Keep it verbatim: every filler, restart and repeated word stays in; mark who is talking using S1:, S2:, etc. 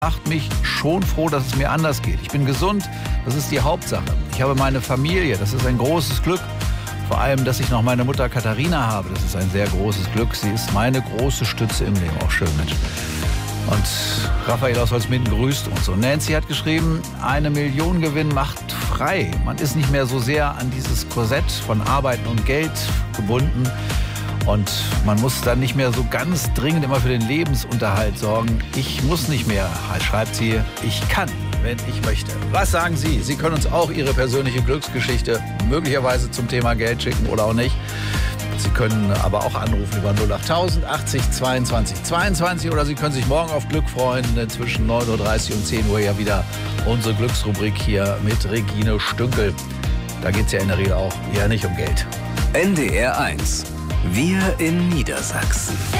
S1: macht mich schon froh, dass es mir anders geht. Ich bin gesund, das ist die Hauptsache. Ich habe meine Familie, das ist ein großes Glück. Vor allem, dass ich noch meine Mutter Katharina habe, das ist ein sehr großes Glück. Sie ist meine große Stütze im Leben. Auch schön, Mensch. Und Raphael aus Holzminden grüßt uns. Und Nancy hat geschrieben, eine Million Gewinn macht frei. Man ist nicht mehr so sehr an dieses Korsett von Arbeiten und Geld gebunden. Und man muss dann nicht mehr so ganz dringend immer für den Lebensunterhalt sorgen. Ich muss nicht mehr, schreibt sie, ich kann, wenn ich möchte. Was sagen Sie? Sie können uns auch Ihre persönliche Glücksgeschichte möglicherweise zum Thema Geld schicken oder auch nicht. Sie können aber auch anrufen über null acht tausend achtzig zweiundzwanzig zweiundzwanzig oder Sie können sich morgen auf Glück freuen. Zwischen neun Uhr dreißig und zehn Uhr ja wieder unsere Glücksrubrik hier mit Regine Stünkel. Da geht es ja in der Regel auch eher nicht um Geld.
S2: N D R eins. Wir in Niedersachsen.